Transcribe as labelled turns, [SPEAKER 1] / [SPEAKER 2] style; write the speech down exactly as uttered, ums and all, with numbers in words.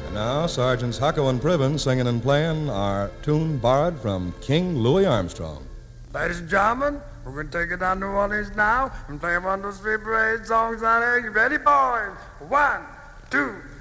[SPEAKER 1] Now, Sergeants Hucko and Priven singing and playing our tune borrowed from King Louis Armstrong.
[SPEAKER 2] Ladies and gentlemen, we're going to take it down to New Orleans now and play one of those three parade songs down there. You ready, boys? One, two,